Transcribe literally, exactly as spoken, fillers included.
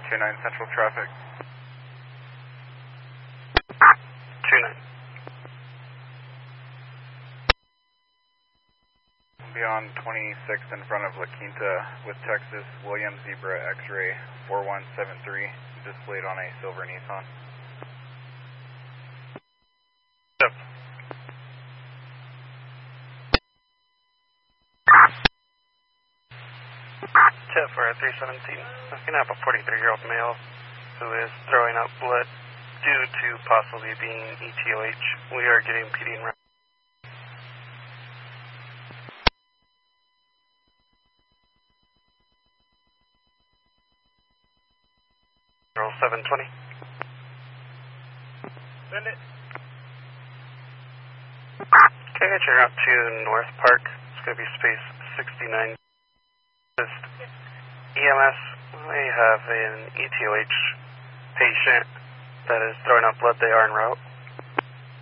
two nine Central traffic. two nine. Beyond twenty-sixth in front of La Quinta with Texas, William Zebra X-ray four one seven three, displayed on a silver Nissan. Yep. Tip for a three seventeen. I'm going to have a forty-three-year-old male who is throwing up blood due to possibly being E T O H. We are getting P D in route. seven twenty. Send it. Okay, get your route to North Park. It's going to be space sixty-nine. E M S, we have an E T O H patient that is throwing up blood. They are en route.